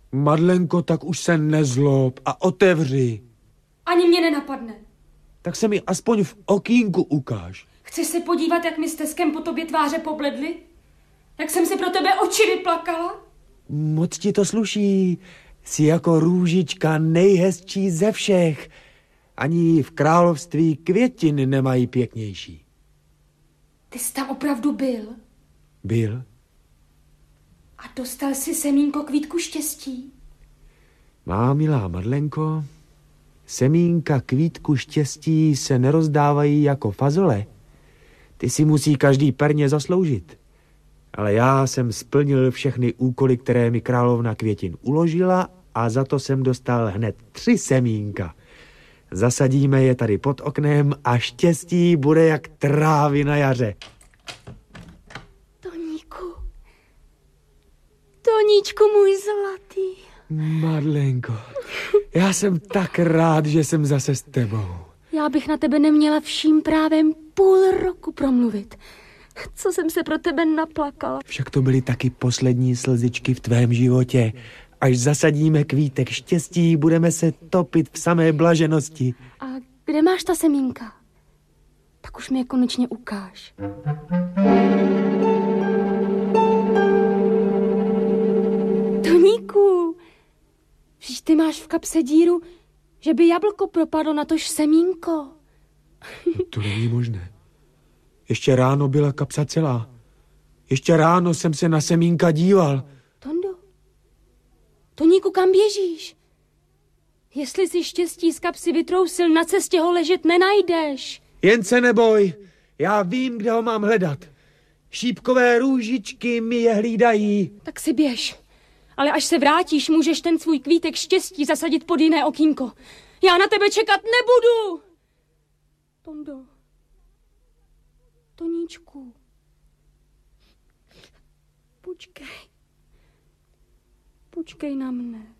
Madlenko, tak už se nezlob a otevři. Ani mě nenapadne. Tak se mi aspoň v okýnku ukáž. Chceš se podívat, jak mi s Teskem po tobě tváře pobledly? Jak jsem si pro tebe oči vyplakala? Moc ti to sluší. Jsi jako růžička nejhezčí ze všech. Ani v království květiny nemají pěknější. Ty jsi tam opravdu byl? Byl. A dostal jsi semínko kvítku štěstí? Má milá Madlenko, semínka kvítku štěstí se nerozdávají jako fazole. Ty si musí každý perně zasloužit. Ale já jsem splnil všechny úkoly, které mi královna květin uložila a za to jsem dostal hned 3 semínka. Zasadíme je tady pod oknem a štěstí bude jak trávy na jaře. Toníčku můj zlatý. Madlenko, já jsem tak rád, že jsem zase s tebou. Já bych na tebe neměla vším právem půl roku promluvit. Co jsem se pro tebe naplakala. Však to byly taky poslední slzičky v tvém životě. Až zasadíme kvítek štěstí, budeme se topit v samé blaženosti. A kde máš ta semínka? Tak už mi je konečně ukáž. Toníku, vždyť ty máš v kapse díru, že by jablko propadlo na tož semínko. No to není možné. Ještě ráno byla kapsa celá. Ještě ráno jsem se na semínka díval. Toníku, kam běžíš? Jestli si štěstí z kapsy vytrousil, na cestě ho ležet nenajdeš. Jen se neboj, já vím, kde ho mám hledat. Šípkové růžičky mi je hlídají. Tak si běž. Ale až se vrátíš, můžeš ten svůj kvítek štěstí zasadit pod jiné okýnko. Já na tebe čekat nebudu. Tondo. Toníčku. Počkej. Počkej na mne.